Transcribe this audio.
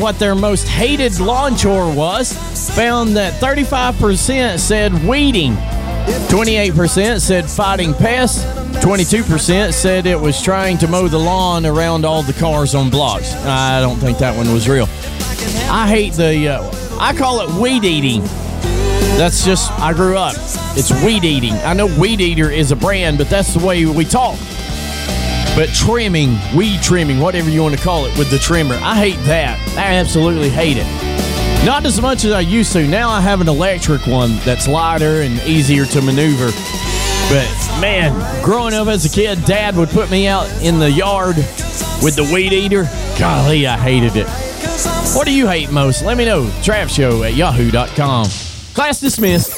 what their most hated lawn chore was, found that 35% said weeding, 28% said fighting pests, 22% said it was trying to mow the lawn around all the cars on blocks. I don't think that one was real. I hate I call it weed eating. That's just, I grew up. It's weed eating. I know Weed Eater is a brand, but that's the way we talk. But trimming, weed trimming, whatever you want to call it with the trimmer, I hate that. I absolutely hate it. Not as much as I used to. Now I have an electric one that's lighter and easier to maneuver. But man, growing up as a kid, Dad would put me out in the yard with the Weed Eater. Golly, I hated it. What do you hate most? Let me know. TravShow@yahoo.com. Class dismissed.